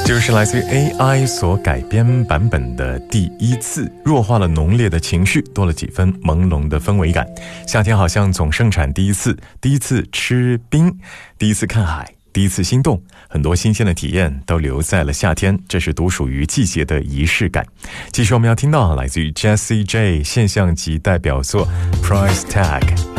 就是来自于 AI 所改编版本的第一次，弱化了浓烈的情绪，多了几分朦胧的氛围感。夏天好像总盛产第一次，第一次吃冰，第一次看海，第一次心动，很多新鲜的体验都留在了夏天，这是独属于季节的仪式感。继续我们要听到来自于 Jessie J 现象级代表作 Price Tag。